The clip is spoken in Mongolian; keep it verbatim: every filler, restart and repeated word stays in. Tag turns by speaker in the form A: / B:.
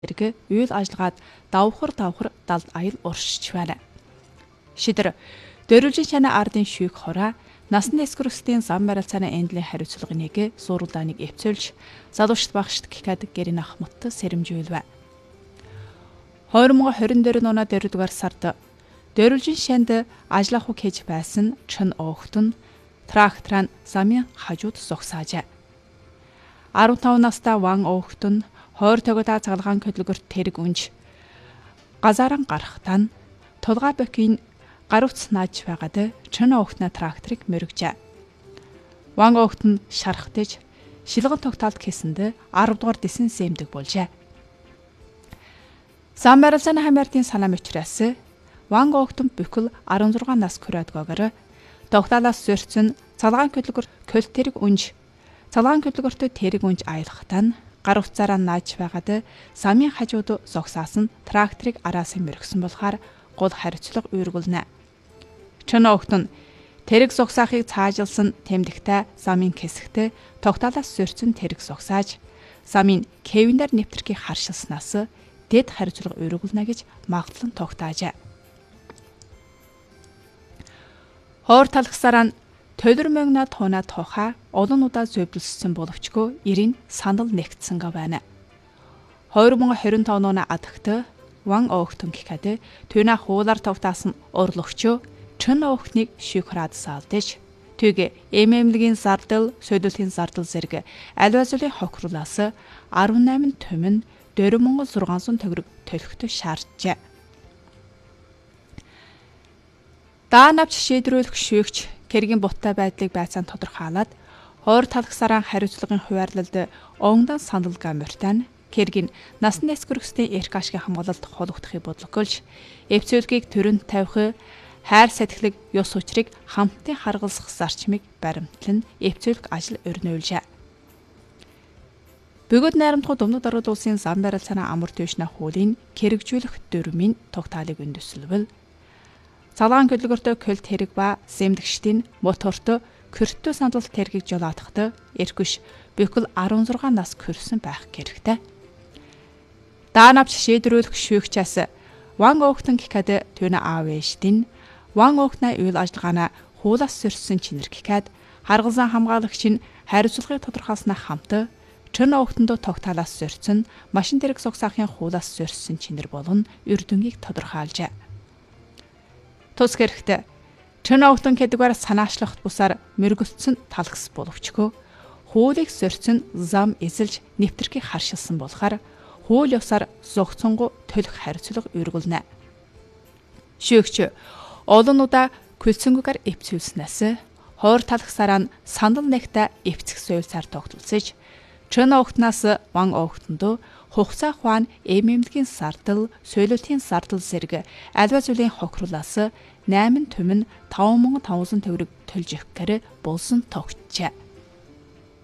A: зэрэг үйл ажиллагаад давхар давхар далд аял уршиж байна. Шидэр дөрвөлжин шана ардын шүйг хораа насны эскөрөстийн зам барилцааны эндлийн хариуцлагыг зуруулааныг эвцүүлж залуучт багшд гэхэд гэрийн ахмадт сэрэмжүүлвэ. хоёр мың двадцать дээр нуна дөрөвдүгээр сард дөрвөлжин шанд ажиллах уу хийж байсан чин оогтон трактор нь замын хажууд зогсаажээ. арван таван настай ван оогтон хойр тогода цаглагаан хөдөлгөрт тэрэг үнж газаран гарахтаа нь тулгаа бокийн гаруйц нааж байгаад чин оогтны тракторыг мөрөгжээ. Ван оогт нь шархтаж шилгэн тогтоолт хийсэндээ арав дугаар дэсэн сэмдэг болжээ. Зам барилцааны хамаартын санаа мөчрөөс ван оогт нь бүхэл арван зургаан нас хүрээдгөөр тогтоолоос зөрчсөн цаглагаан хөдөлгөр көл тэрэг үнж цаглагаан хөдөлгөртөө тэрэг үнж аялахтаа нь гаруйцаараа нааж байгаад замын хажууд зогсаасан тракторыг араас нь мөргсөн болохоор гол хариуцлага үүргүүлнэ. Чин оогт нь тэрэг зогсаахыг цаажилсан тэмдэгтэй замын хэсэгтээ тогтоолоос зөрчсөн тэрэг зогсааж замын кевинээр нэвтрхийг харшилснаас дэд хариуцлага үүргүүлнэ гэж магадлан тогтоожээ. Хоор талхсараа төлөр мөнгнө тоноо тохаа олон удаа зөвлөссөн боловчгүй ирийн санал нэгтсэнгээ байна. хоёр мың двадцать пять оны адагт ван оогтон гэхэд түүнэ хуулаар тавтаасан орлогчоо чин оогтныг шүүхраад саалдэж түүг эмэмлэгийн зардал, сөдөлтийн зардал зэрэг аливаа зүйлийн хохирлоос арван найман түмэн дөрвөн мянган зургаан төгрөг төлөхтэй шаарджээ. Даанавч шийдрүүлэх шүүгч кэргийн буттай байдлыг байцаан тодорхойлоод хойр талхсараа хариуцлагын хуваарлалд онгодан санал гамбартаа кэргийн насны эскөрөстийн эрх ашигын хамгаалалт холбогдохыг бодлогоолж эвцүүлгийг төрөнд тавих хайр сэтгэлэг ёс учрыг хамтын харгалзах зарчмыг баримтлан эвцүүлэх ажил өрнөөлжээ. Бөгөөд найрамдахад өмнөд ороод улсын зам барилцааны амар төвшний хуулийн кэрэгжүүлэх дүрмийн тогтоолыг үндэслэвэл цаглагаан хөдөлгөртөө көлт хэрэг ба сэмдэгчдийн мотортой көртөө сандал тэргийг жолоодоход эрхвш бүхэл арван зургаан нас хүрсэн байх хэрэгтэй. Даанавч шийдрүүлэх шүүгчээс ван оогтон гэхэд түүний аав ээждийн ван оогтны үйл ажиллагаана хуулаас сөрсөн чинэр гэхэд харгалзан хамгаалагч нь хариуцлагыг тодорхойлсноо хамт чин оогтондоо тогтоолоос сөрсөн машин тэрэг зогсоохын хуулаас сөрсөн чинэр болон эрдэнгийг тодорхойлжээ. Тус хэрэгтэй чин оогтон гэдгээр санаачлахт бусаар мөргөлдсөн талхс боловчгүй хуулийг сөрсөн зам эзэлж нэвтрхийг харшилсан болохоор хууль ёсоор зогцонгу төлөх хариуцлага үүргүүлнэ. Шүүгч олон удаа күлцэнгүүгээр эвцүүлснээс хойр талхсараа санал нэгтэ эвцэх суйлсаар тогтолцож чин оогтнаас ван оогтондоо хугацаа хуан эмэмлэгийн сардал, сөөлөлтийн сардал зэрэг аливаа зүйлийн хохирлоос найман түмэн таван мянган таван зуун төгрөг төлж өгөхөөр болсон тогтжээ.